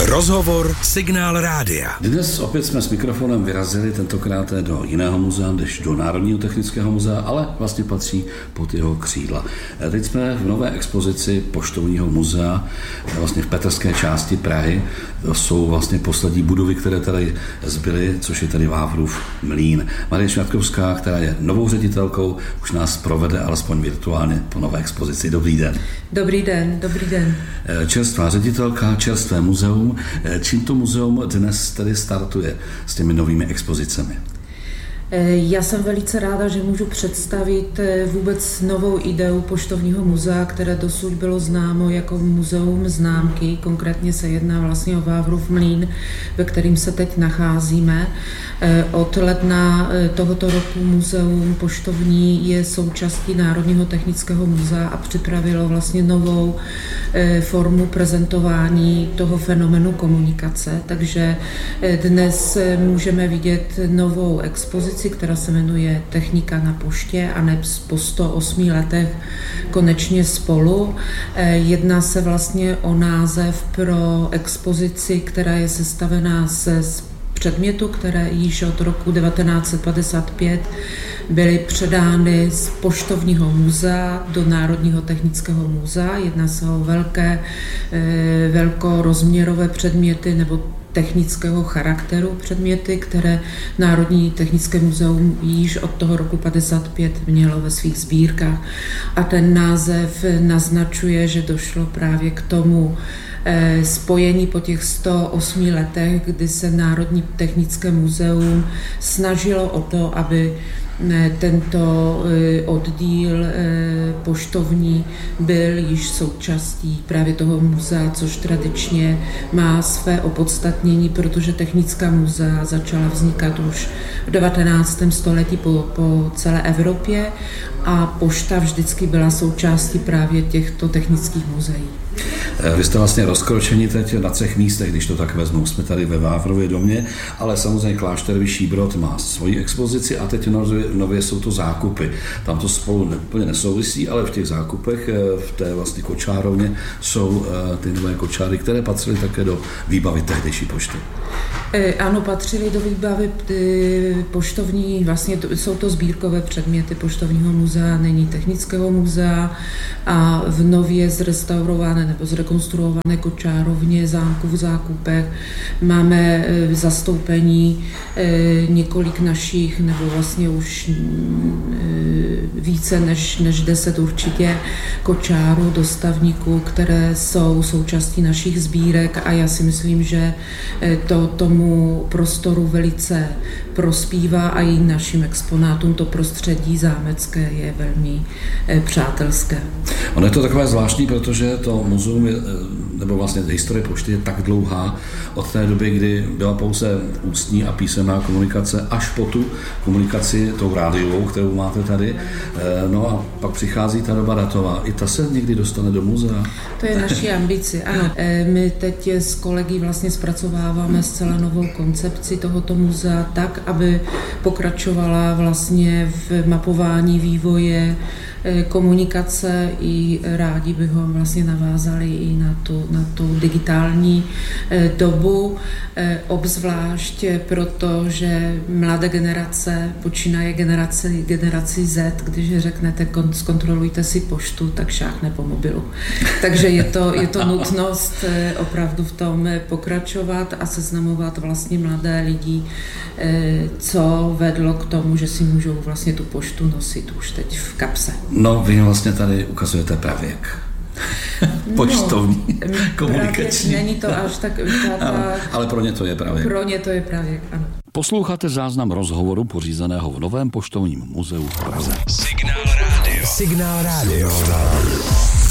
Rozhovor Signál rádia. Dnes opět jsme s mikrofonem vyrazili, tentokrát do jiného muzea, než do Národního technického muzea, ale vlastně patří pod jeho křídla. Teď jsme v nové expozici Poštovního muzea, vlastně v petrské části Prahy. To jsou vlastně poslední budovy, které tady zbyly, což je tady Vávrův mlýn. Marie Šňatkovská, která je novou ředitelkou, už nás provede alespoň virtuálně po nové expozici. Dobrý den. Dobrý den, dobrý den. Čerstvá ředitelka, čerstvé muzeum. Čím to muzeum dnes tedy startuje s těmi novými expozicemi? Já jsem velice ráda, že můžu představit vůbec novou ideu Poštovního muzea, které dosud bylo známo jako muzeum známky. Konkrétně se jedná vlastně o Vávrův mlýn, ve kterým se teď nacházíme. Od ledna tohoto roku muzeum Poštovní je součástí Národního technického muzea a připravilo vlastně novou formu prezentování toho fenomenu komunikace. Takže dnes můžeme vidět novou expozici, která se jmenuje Technika na poště a neb po 108 letech konečně spolu. Jedná se vlastně o název pro expozici, která je sestavená z předmětu, které již od roku 1955 byly předány z Poštovního muzea do Národního technického muzea. Jedná se o velkorozměrové předměty nebo technického charakteru předměty, které Národní technické muzeum již od toho roku 55 mělo ve svých sbírkách. A ten název naznačuje, že došlo právě k tomu spojení po těch 108 letech, kdy se Národní technické muzeum snažilo o to, aby tento oddíl poštovní byl již součástí právě toho muzea, což tradičně má své opodstatnění, protože technická muzea začala vznikat už v 19. století po celé Evropě a pošta vždycky byla součástí právě těchto technických muzeí. Vy jste vlastně rozkročeni teď na 3 místech, když to tak vezmu. Jsme tady ve Vávrově domě, ale samozřejmě klášter Vyšší Brod má svoji expozici a teď nově jsou to zákupy. Tam to spolu úplně nesouvisí, ale v těch zákupech, v té vlastně kočárovně jsou ty nové kočáry, které patřily také do výbavy tehdejší pošty. Ano, patřily do výbavy poštovní, vlastně jsou to sbírkové předměty Poštovního muzea, není technického muzea a v nově zrestaurované nebo zrekonstruované kočárovně zámku v Zákupech máme v zastoupení několik našich, nebo vlastně už více než 10 určitě kočárů, dostavníků, které jsou součástí našich sbírek a já si myslím, že to tomu prostoru velice prospívá a i našim exponátům to prostředí zámecké je velmi přátelské. Ono je to takové zvláštní, protože to muzeum je, nebo vlastně historie pošty je tak dlouhá od té doby, kdy byla pouze ústní a písemná komunikace, až po tu komunikaci tou rádiovou, kterou máte tady. No a pak přichází ta doba datová. I ta se někdy dostane do muzea? To je naší ambici, ano. My teď s kolegy vlastně zpracováváme zcela novou koncepci tohoto muzea tak, aby pokračovala vlastně v mapování vývoje komunikace i rádi bychom vlastně navázali i na tu digitální dobu, obzvlášť proto, že mladé generace počínaje generaci Z, když řeknete zkontrolujte si poštu, tak šáhne po mobilu. Takže je to nutnost opravdu v tom pokračovat a seznamovat vlastně mladé lidi, co vedlo k tomu, že si můžou vlastně tu poštu nosit už teď v kapse. No, vy vlastně tady ukazujete pravěk. Poštovní, komunikační. Není to až tak... Ale pro ně to je pravěk. Pro ně to je pravěk, ano. Posloucháte záznam rozhovoru pořízeného v Novém poštovním muzeu v Praze. Signál rádio. Signál rádio.